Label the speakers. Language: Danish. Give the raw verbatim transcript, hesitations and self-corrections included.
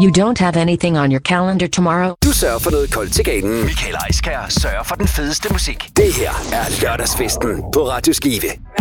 Speaker 1: You don't have anything on your calendar tomorrow?
Speaker 2: Du sørger for noget koldt til ganen.
Speaker 3: Michael Eiskær sørger for den fedeste musik.
Speaker 2: Det her er Lørdagsfesten på Radio Skive.